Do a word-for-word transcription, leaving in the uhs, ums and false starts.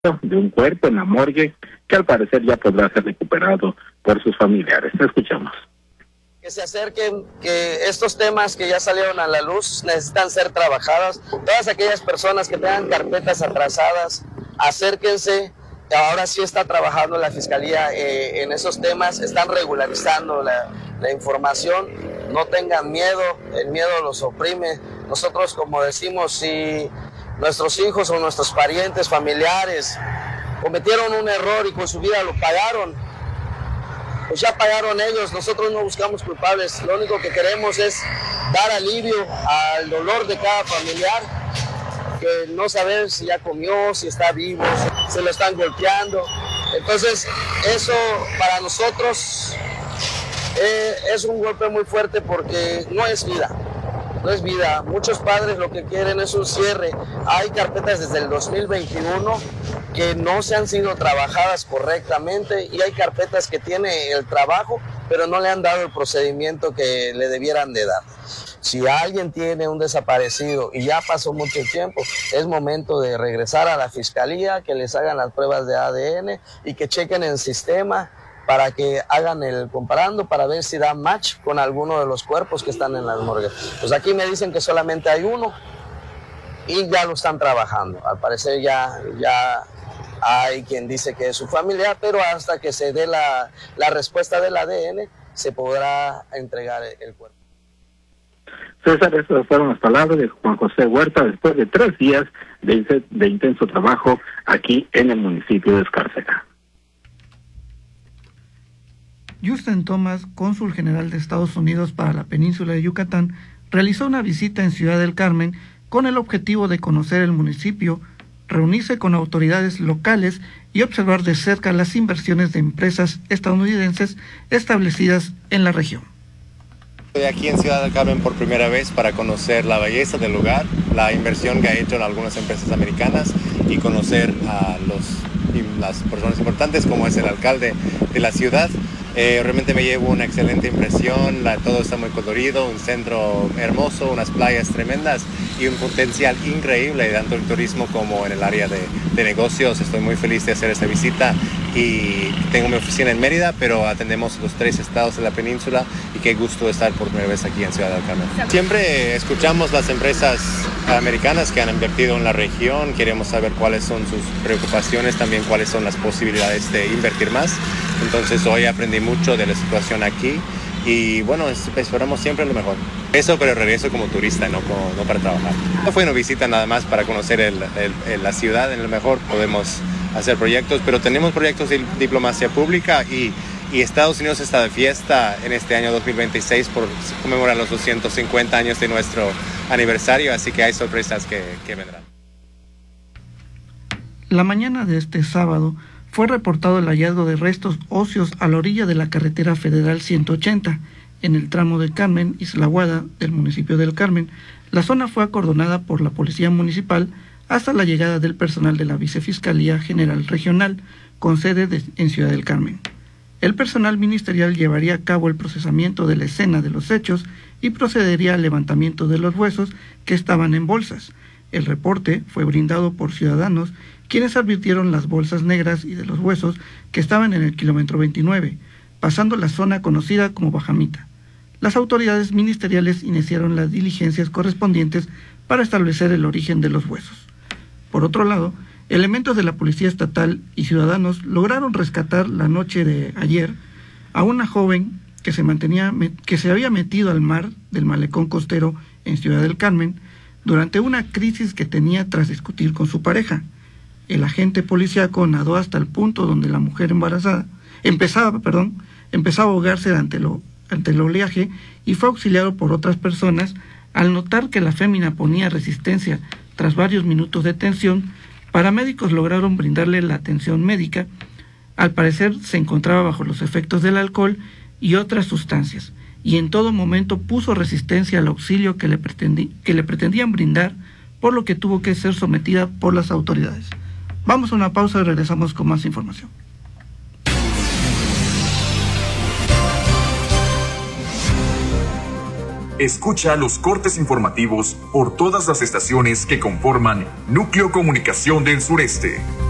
de un cuerpo en la morgue que al parecer ya podrá ser recuperado por sus familiares. Escuchamos. Que se acerquen, que estos temas que ya salieron a la luz necesitan ser trabajadas. Todas aquellas personas que tengan carpetas atrasadas, acérquense. Ahora sí está trabajando la Fiscalía eh, en esos temas, están regularizando la, la información. No tengan miedo, el miedo los oprime. Nosotros, como decimos, si nuestros hijos o nuestros parientes, familiares, cometieron un error y con su vida lo pagaron, pues ya pagaron ellos. Nosotros no buscamos culpables, lo único que queremos es dar alivio al dolor de cada familiar, que no saber si ya comió, si está vivo, si se lo están golpeando. Entonces eso para nosotros eh, es un golpe muy fuerte porque no es vida. No es vida. Muchos padres lo que quieren es un cierre. Hay carpetas desde el dos mil veintiuno que no se han sido trabajadas correctamente y hay carpetas que tiene el trabajo, pero no le han dado el procedimiento que le debieran de dar. Si alguien tiene un desaparecido y ya pasó mucho tiempo, es momento de regresar a la Fiscalía, que les hagan las pruebas de A D N y que chequen el sistema para que hagan el comparando para ver si da match con alguno de los cuerpos que están en las morgues. Pues aquí me dicen que solamente hay uno y ya lo están trabajando. Al parecer ya, ya hay quien dice que es su familiar, pero hasta que se dé la, la respuesta del A D N se podrá entregar el cuerpo. César, estas fueron las palabras de Juan José Huerta después de tres días de, de intenso trabajo aquí en el municipio de Escárcega. Justin Thomas, cónsul general de Estados Unidos para la península de Yucatán, realizó una visita en Ciudad del Carmen con el objetivo de conocer el municipio, reunirse con autoridades locales y observar de cerca las inversiones de empresas estadounidenses establecidas en la región. Estoy aquí en Ciudad del Carmen por primera vez para conocer la belleza del lugar, la inversión que ha hecho en algunas empresas americanas y conocer a los, las personas importantes como es el alcalde de la ciudad. Eh, realmente me llevo una excelente impresión, la, todo está muy colorido, un centro hermoso, unas playas tremendas y un potencial increíble tanto en turismo como en el área de, de negocios. Estoy muy feliz de hacer esta visita y tengo mi oficina en Mérida, pero atendemos los tres estados de la península y qué gusto estar por primera vez aquí en Ciudad del Carmen. Siempre escuchamos las empresas americanas que han invertido en la región, queremos saber cuáles son sus preocupaciones, también cuáles son las posibilidades de invertir más. Entonces hoy aprendí mucho de la situación aquí y bueno, esperamos siempre lo mejor. Eso, pero regreso como turista, no, como, no para trabajar. No fue una visita nada más para conocer el, el, el, la ciudad, en lo mejor podemos hacer proyectos, pero tenemos proyectos de diplomacia pública y, y Estados Unidos está de fiesta en este año dos mil veintiséis por conmemorar los doscientos cincuenta años de nuestro aniversario, así que hay sorpresas que, que vendrán. La mañana de este sábado fue reportado el hallazgo de restos óseos a la orilla de la carretera federal ciento ochenta, en el tramo de Carmen, Isla Guada, del municipio del Carmen. La zona fue acordonada por la Policía Municipal hasta la llegada del personal de la Vicefiscalía General Regional, con sede de, en Ciudad del Carmen. El personal ministerial llevaría a cabo el procesamiento de la escena de los hechos y procedería al levantamiento de los huesos que estaban en bolsas. El reporte fue brindado por ciudadanos, quienes advirtieron las bolsas negras y de los huesos que estaban en el kilómetro veintinueve, pasando la zona conocida como Bajamita. Las autoridades ministeriales iniciaron las diligencias correspondientes para establecer el origen de los huesos. Por otro lado, elementos de la Policía Estatal y ciudadanos lograron rescatar la noche de ayer a una joven que se mantenía que se había metido al mar del malecón costero en Ciudad del Carmen durante una crisis que tenía tras discutir con su pareja. El agente policíaco nadó hasta el punto donde la mujer embarazada empezaba, perdón, empezaba a ahogarse ante, lo, ante el oleaje y fue auxiliado por otras personas. Al notar que la fémina ponía resistencia tras varios minutos de tensión, paramédicos lograron brindarle la atención médica. Al parecer se encontraba bajo los efectos del alcohol y otras sustancias, y en todo momento puso resistencia al auxilio que le, pretendí, que le pretendían brindar, por lo que tuvo que ser sometida por las autoridades. Vamos a una pausa y regresamos con más información. Escucha los cortes informativos por todas las estaciones que conforman Núcleo Comunicación del Sureste.